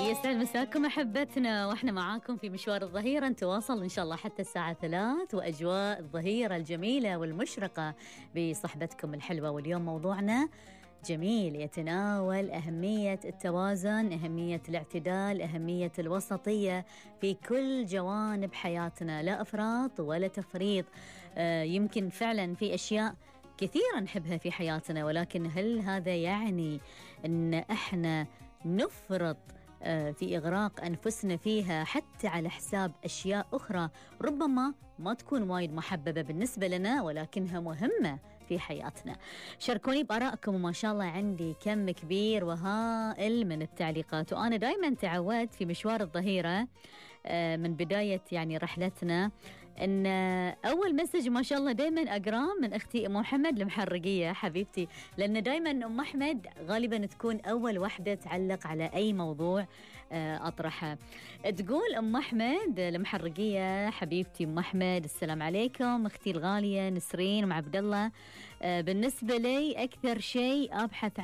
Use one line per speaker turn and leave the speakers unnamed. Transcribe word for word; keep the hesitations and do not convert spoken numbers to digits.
يسعد مساكم أحبتنا، وإحنا معاكم في مشوار الظهيرة، نتواصل إن شاء الله حتى الساعة ثلاث، وأجواء الظهيرة الجميلة والمشرقة بصحبتكم الحلوة. واليوم موضوعنا جميل، يتناول أهمية التوازن، أهمية الاعتدال، أهمية الوسطية في كل جوانب حياتنا، لا إفراط ولا تفريط. آه يمكن فعلا في أشياء كثيرا نحبها في حياتنا، ولكن هل هذا يعني أن إحنا نفرط في إغراق أنفسنا فيها حتى على حساب أشياء أخرى ربما ما تكون وايد محببة بالنسبة لنا ولكنها مهمة في حياتنا؟ شاركوني بآرائكم، وما شاء الله عندي كم كبير وهائل من التعليقات. وأنا دايما تعودت في مشوار الظهيرة من بداية يعني رحلتنا أن أول مسج ما شاء الله دايما أقراه من أختي أم محمد المحرقية حبيبتي، لأن دايما أم أحمد غالبا تكون أول واحدة تعلق على أي موضوع أطرحه. تقول أم أحمد المحرقية حبيبتي أم أحمد: السلام عليكم أختي الغالية نسرين ومع عبد الله. بالنسبة لي أكثر شيء أبحث